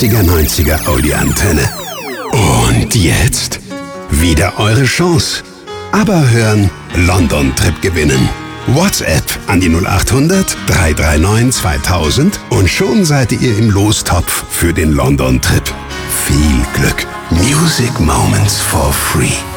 90er Audioantenne. Und jetzt wieder eure Chance. Aber hören, London Trip gewinnen. WhatsApp an die 0800 339 2000 und schon seid ihr im Lostopf für den London Trip. Viel Glück. Music Moments for free.